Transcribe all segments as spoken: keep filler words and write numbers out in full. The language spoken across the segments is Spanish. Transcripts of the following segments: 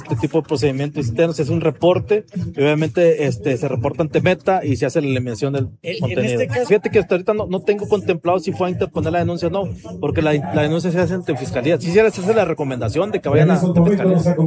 este tipo de procedimientos internos, se hace un reporte, y obviamente este, se reporta ante Meta y se hace la eliminación del el, contenido. En este caso, fíjate que hasta ahorita no, no tengo contemplado si fue a interponer la denuncia o no, porque la, la denuncia se hace ante fiscalía. Si se hace la recomendación de que vayan a ante fiscalía.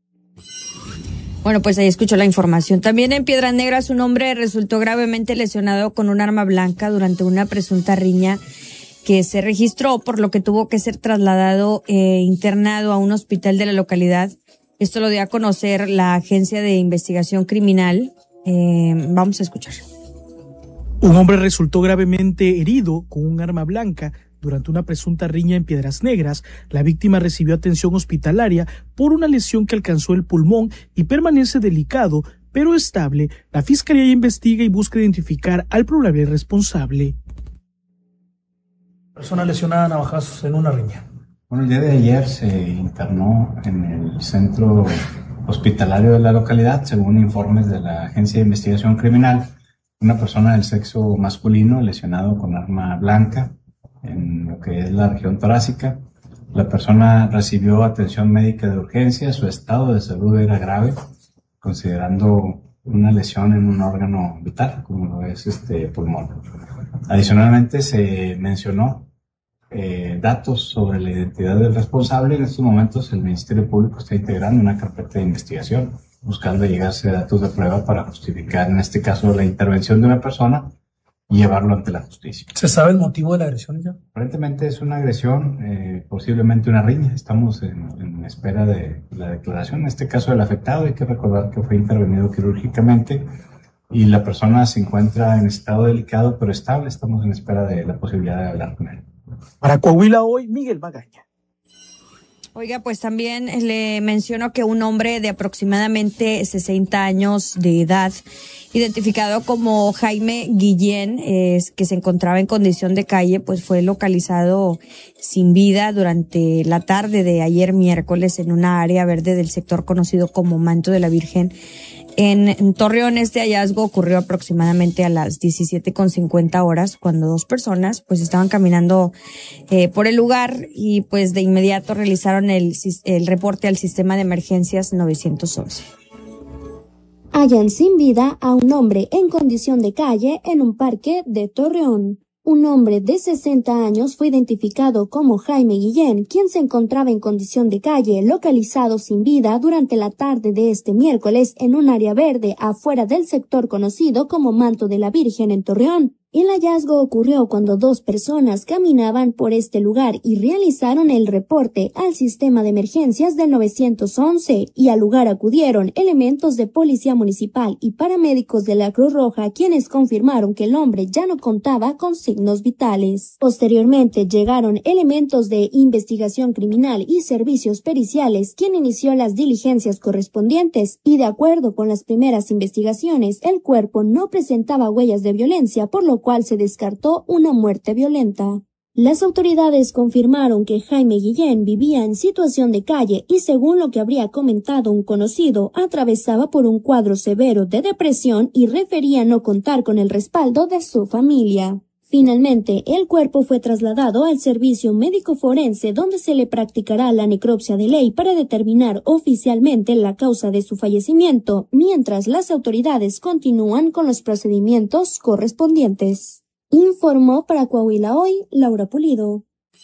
Bueno, pues ahí escuchó la información. También en Piedras Negras, un hombre resultó gravemente lesionado con un arma blanca durante una presunta riña que se registró, por lo que tuvo que ser trasladado e eh, internado a un hospital de la localidad. Esto lo dio a conocer la Agencia de Investigación Criminal. Eh, vamos a escuchar. Un hombre resultó gravemente herido con un arma blanca durante una presunta riña en Piedras Negras. La víctima recibió atención hospitalaria por una lesión que alcanzó el pulmón y permanece delicado, pero estable. La Fiscalía investiga y busca identificar al probable responsable. Persona lesionada a navajazos en una riña. Bueno, el día de ayer se internó en el centro hospitalario de la localidad, según informes de la Agencia de Investigación Criminal, una persona del sexo masculino lesionado con arma blanca en lo que es la región torácica. La persona recibió atención médica de urgencia, su estado de salud era grave, considerando una lesión en un órgano vital, como lo es este pulmón. Adicionalmente se mencionó eh, datos sobre la identidad del responsable. En estos momentos el Ministerio Público está integrando una carpeta de investigación, buscando llegarse a datos de prueba para justificar, en este caso, la intervención de una persona y llevarlo ante la justicia. ¿Se sabe el motivo de la agresión ya? Aparentemente es una agresión, eh, posiblemente una riña. Estamos en, en espera de la declaración. En este caso del afectado, hay que recordar que fue intervenido quirúrgicamente y la persona se encuentra en estado delicado pero estable. Estamos en espera de la posibilidad de hablar con él. Para Coahuila hoy, Miguel Magaña. Oiga, pues también le menciono que un hombre de aproximadamente sesenta años de edad, identificado como Jaime Guillén, eh, que se encontraba en condición de calle, pues fue localizado sin vida durante la tarde de ayer miércoles en una área verde del sector conocido como Manto de la Virgen. En, en Torreón, este hallazgo ocurrió aproximadamente a las diecisiete con cincuenta horas, cuando dos personas pues estaban caminando eh, por el lugar y pues de inmediato realizaron el, el reporte al sistema de emergencias nueve once. Hallan sin vida a un hombre en condición de calle en un parque de Torreón. Un hombre de sesenta años fue identificado como Jaime Guillén, quien se encontraba en condición de calle, localizado sin vida durante la tarde de este miércoles en un área verde afuera del sector conocido como Manto de la Virgen en Torreón. El hallazgo ocurrió cuando dos personas caminaban por este lugar y realizaron el reporte al sistema de emergencias del nueve once y al lugar acudieron elementos de policía municipal y paramédicos de la Cruz Roja, quienes confirmaron que el hombre ya no contaba con signos vitales. Posteriormente llegaron elementos de investigación criminal y servicios periciales, quien inició las diligencias correspondientes y de acuerdo con las primeras investigaciones, el cuerpo no presentaba huellas de violencia, por lo cual se descartó una muerte violenta. Las autoridades confirmaron que Jaime Guillén vivía en situación de calle y, según lo que habría comentado un conocido, atravesaba por un cuadro severo de depresión y refería no contar con el respaldo de su familia. Finalmente, el cuerpo fue trasladado al servicio médico forense, donde se le practicará la necropsia de ley para determinar oficialmente la causa de su fallecimiento, mientras las autoridades continúan con los procedimientos correspondientes. Informó para Coahuila Hoy, Laura Pulido.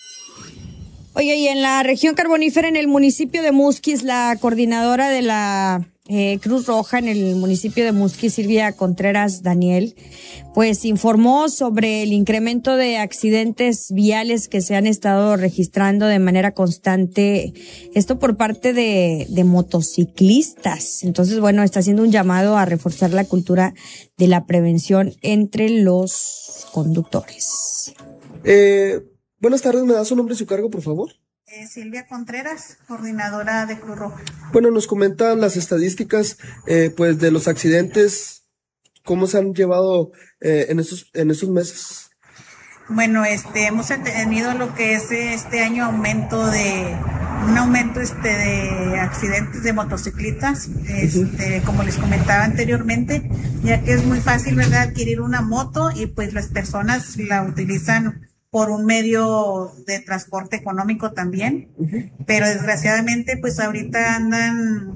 Oye, y en la región carbonífera, en el municipio de Musquis, la coordinadora de la eh, Cruz Roja en el municipio de Musquis, Silvia Contreras Daniel, pues informó sobre el incremento de accidentes viales que se han estado registrando de manera constante, esto por parte de, de motociclistas. Entonces, bueno, está haciendo un llamado a reforzar la cultura de la prevención entre los conductores. Eh, buenas tardes, ¿me da su nombre y su cargo, por favor? Eh, Silvia Contreras, coordinadora de Cruz Roja. Bueno, nos comentan las estadísticas eh, pues de los accidentes, ¿cómo se han llevado eh, en estos en estos meses? Bueno, este hemos tenido lo que es este año aumento de un aumento este de accidentes de motocicletas, este uh-huh. como les comentaba anteriormente, ya que es muy fácil, ¿verdad?, adquirir una moto y pues las personas la utilizan por un medio de transporte económico también, uh-huh. pero desgraciadamente pues ahorita andan